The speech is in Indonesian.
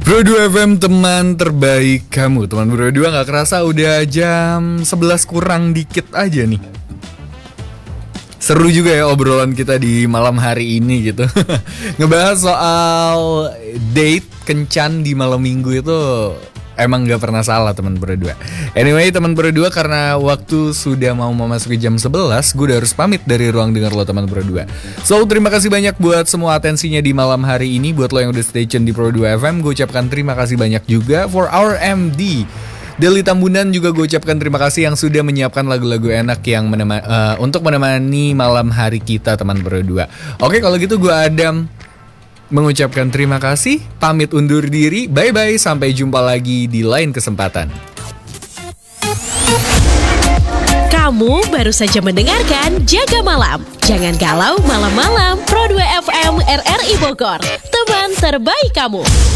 Bro 2 FM, teman terbaik kamu. Teman Bro 2, gak kerasa udah jam 11 kurang dikit aja nih. Seru juga ya obrolan kita di malam hari ini gitu. Ngebahas soal date kencan di malam minggu itu emang gak pernah salah teman Bro 2. Anyway teman Bro 2, karena waktu sudah mau memasuki jam 11, gue udah harus pamit dari ruang dengar lo teman Bro 2. So terima kasih banyak buat semua atensinya di malam hari ini. Buat lo yang udah stay tune di Pro 2 FM, gue ucapkan terima kasih banyak juga. For our MD Deli Tambunan juga gue ucapkan terima kasih yang sudah menyiapkan lagu-lagu enak yang untuk menemani malam hari kita teman Bro 2. Oke, kalau gitu gue Adam mengucapkan terima kasih, pamit undur diri, bye-bye, sampai jumpa lagi di lain kesempatan. Kamu baru saja mendengarkan Jaga Malam. Jangan galau malam-malam. Pro 2 FM RRI Bogor, teman terbaik kamu.